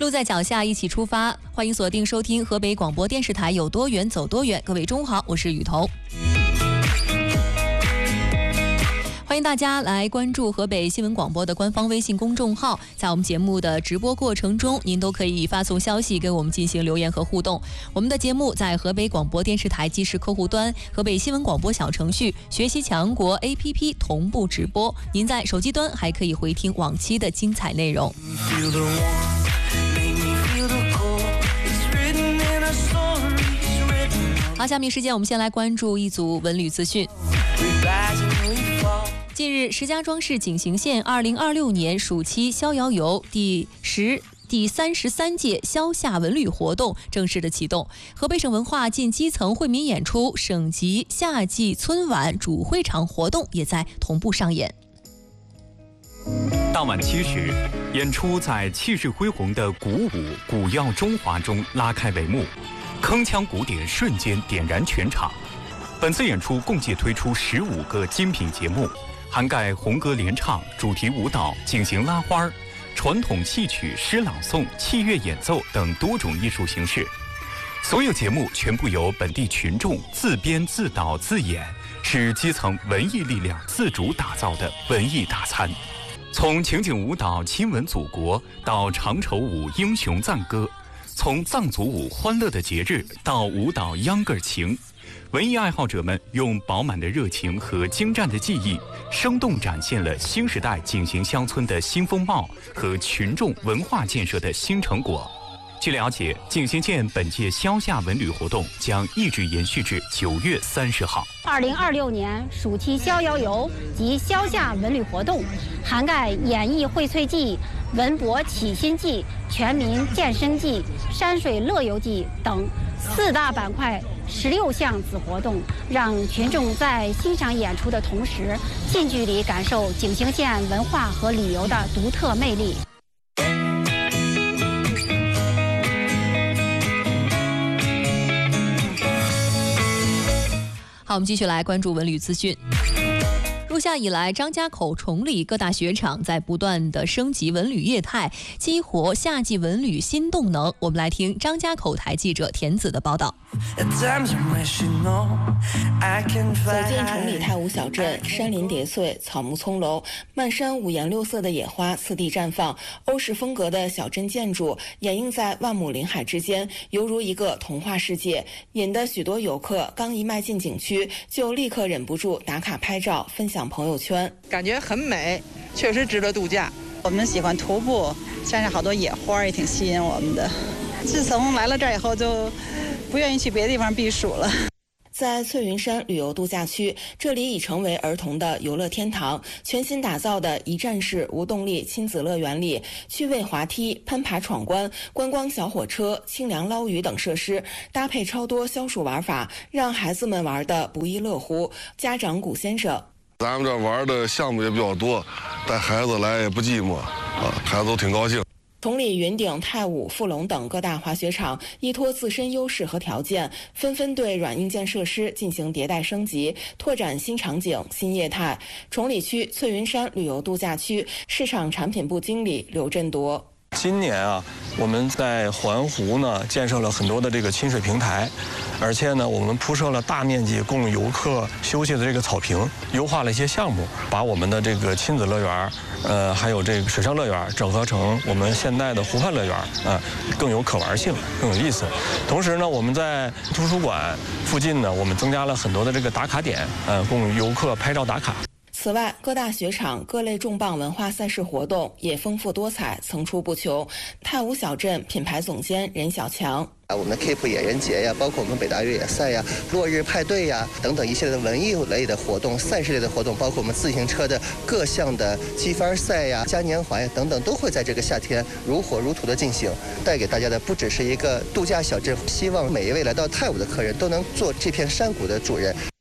路在脚下，一起出发。欢迎锁定收听河北广播电视台有多远走多远。各位中午好，我是雨桐。欢迎大家来关注河北新闻广播的官方微信公众号，在我们节目的直播过程中，您都可以发送消息跟我们进行留言和互动。我们的节目在河北广播电视台即时客户端、河北新闻广播小程序、学习强国 APP 同步直播。您在手机端还可以回听往期的精彩内容。好，下面时间我们先来关注一组文旅资讯。近日，石家庄市景行县2026年暑期逍遥游第33届消夏文旅活动正式的启动。河北省文化进基层惠民演出省级夏季春晚主会场活动也在同步上演。 当晚7时，演出在气势恢宏的鼓舞古耀中华中拉开帷幕，铿锵鼓点瞬间点燃全场。本次演出共计推出15个精品节目，涵盖红歌联唱、主题舞蹈、景行拉花、传统戏曲、诗朗诵、器乐演奏等多种艺术形式。所有节目全部由本地群众自编自导自演，是基层文艺力量自主打造的文艺大餐。从情景舞蹈亲吻祖国到长绸舞英雄赞歌，从藏族舞欢乐的节日到舞蹈秧歌情，文艺爱好者们用饱满的热情和精湛的技艺，生动展现了新时代景行乡村的新风貌和群众文化建设的新成果。据了解，景行县本届消夏文旅活动将一直延续至9月30号。 2026年暑期逍遥游及消夏文旅活动，涵盖演艺荟萃季、文博启新季、全民健身季、山水乐游季等4大板块16项子活动，让群众在欣赏演出的同时，近距离感受景行县文化和旅游的独特魅力。 好，我们继续来关注文旅资讯。入夏以来，张家口、崇礼各大雪场在不断的升级文旅业态，激活夏季文旅新动能。我们来听张家口台记者田子的报道。 走进崇礼太武小镇，山林叠翠，草木葱茏，漫山五颜六色的野花次第绽放，欧式风格的小镇建筑掩映在万亩林海之间，犹如一个童话世界，引得许多游客刚一迈进景区，就立刻忍不住打卡拍照，分享朋友圈， 感觉很美，确实值得度假。我们喜欢徒步，山上好多野花也挺吸引我们的。自从来了这儿以后，就不愿意去别的地方避暑了。 在翠云山旅游度假区，这里已成为儿童的游乐天堂。全新打造的一站式无动力亲子乐园里，趣味滑梯、攀爬闯关、观光小火车、清凉捞鱼等设施，搭配超多消暑玩法，让孩子们玩得不亦乐乎。家长古先生， 咱们这玩的项目也比较多，带孩子来也不寂寞啊，孩子都挺高兴。 崇礼、云顶、太武、富隆等各大滑雪场依托自身优势和条件，纷纷对软硬件设施进行迭代升级，拓展新场景、新业态。崇礼区翠云山旅游度假区市场产品部经理刘振铎。 今年啊，我们在环湖呢建设了很多的这个亲水平台，而且呢，我们铺设了大面积供游客休息的这个草坪，优化了一些项目，把我们的这个亲子乐园，还有这个水上乐园整合成我们现代的湖畔乐园，更有可玩性，更有意思。同时呢，我们在图书馆附近呢，我们增加了很多的这个打卡点，供游客拍照打卡。 此外，各大雪场各类重磅文化赛事活动也丰富多彩，层出不穷。太武小镇品牌总监任小强。 我们的 Keep 野人节呀，包括我们北大越野赛呀、落日派对呀等等一系列的文艺类的活动、赛事类的活动，包括我们自行车的各项的积分赛呀、嘉年华呀等等，都会在这个夏天如火如荼的进行，带给大家的不只是一个度假小镇，希望每一位来到太武的客人都能做这片山谷的主人。